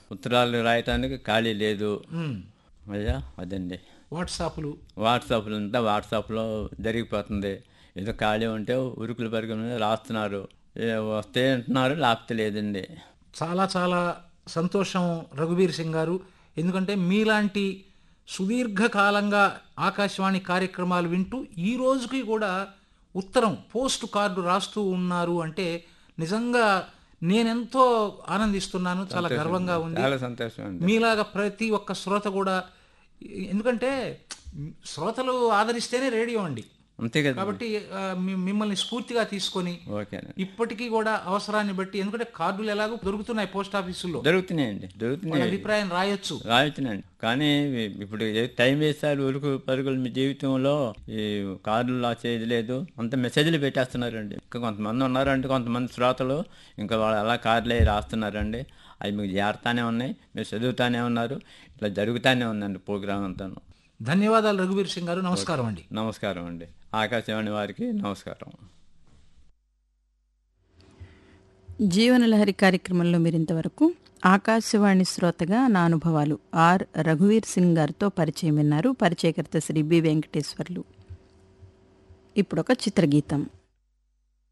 ఉత్తరాలు రాయటానికి ఖాళీ లేదు అయ్యా. అదండి వాట్సాప్లో అంతా వాట్సాప్లో జరిగిపోతుంది. ఏదో ఖాళీ ఉంటే ఉరుకులు పరుగుల మీద రాస్తున్నారు, వస్తే అంటున్నారు, లేకపోతే లేదండి. చాలా చాలా సంతోషం రఘువీర్ సింగ్ గారు. ఎందుకంటే మీలాంటి సుదీర్ఘకాలంగా ఆకాశవాణి కార్యక్రమాలు వింటూ ఈ రోజుకి కూడా ఉత్తరం పోస్ట్ కార్డు రాస్తూ ఉన్నారు అంటే నిజంగా నేనెంతో ఆనందిస్తున్నాను, చాలా గర్వంగా ఉంది. చాలా సంతోషం అండి. మీలాగా ప్రతి ఒక్క శ్రోత కూడా, ఎందుకంటే శ్రోతలు ఆదరిస్తేనే రేడియో అండి. అంతే కదా. కాబట్టి మిమ్మల్ని స్ఫూర్తిగా తీసుకొని ఇప్పటికీ కూడా అవసరాన్ని బట్టి, ఎందుకంటే కార్డులు ఎలాగో దొరుకుతున్నాయి పోస్ట్ ఆఫీసుల్లో, దొరుకుతున్నాయండి, అభిప్రాయం రాయొచ్చునండి. కానీ ఇప్పుడు టైం వేస్తారు ఉరుకు పరుగులు. మీ జీవితంలో ఈ కార్డులు రాసేది లేదు, అంత మెసేజ్లు పెట్టేస్తున్నారండి. ఇంకా కొంతమంది ఉన్నారంటే కొంతమంది శ్రోతలు ఇంకా వాళ్ళు అలా కార్డులే రాస్తున్నారండి. అవి మీకు చేరుతానే ఉన్నాయి, మీరు చదువుతానే ఉన్నారు, ఇట్లా జరుగుతూనే ఉందండి ప్రోగ్రాం అంతాను. ధన్యవాదాలు రఘువీర్ సింగ్ గారు. నమస్కారం అండి. నమస్కారం అండి. ఆకాశవాణి వారికి నమస్కారం. జీవనలహరి కార్యక్రమంలో మీరు ఇంతవరకు ఆకాశవాణి శ్రోతగా నా అనుభవాలు ఆర్ రఘువీర్ సింగ్ గారితో పరిచయం విన్నారు. పరిచయకర్త శ్రీ బి వెంకటేశ్వర్లు. ఇప్పుడొక చిత్రగీతం.